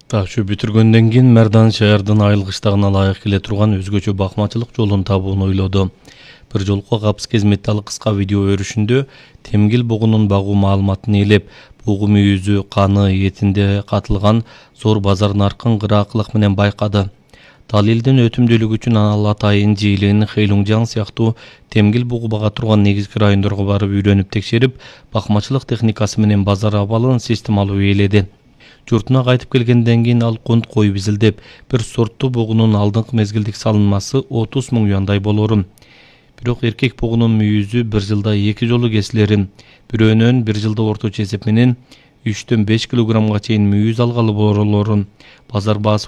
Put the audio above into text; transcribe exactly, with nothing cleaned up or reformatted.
Такшы бүтүргөндөн кийин Мәрдан шаардын айыл кыштагына ылайык келе турган өзгөчө бакмачылык жолун табууну ойлоду. Бир жолку капыс кезметти ал кыска видео өрүшүндө темгил бугунун багуу маалыматын ээлеп, бугу мүйүзү, каны, этинде катылган зор базар наркын кыраакылык менен байкады. Далилдин өтүмдүүлүгү үчүн ал Атайын, Жийлин, Хэйлунжаң сыяктуу темгил бугу бага турган негизги райондорго барып үйрөнүп текшерип, бакмачылык техникасы менен базар абалын системалуу ээледи. Журтуна кайтып келгенден кийин ал кунт коюп изилдеп, бир сорттуу бугунун алдыңкы мезгилдик салынмасы отуз миң юандай болорун. Бирок эркек бугунун мүйүзү бир жылда эки жолу кесилерин, бирөөнөн бир жылда орточо эсеп менен үчтөн беш килограммга чейин мүйүз алгалы болорун базар баасы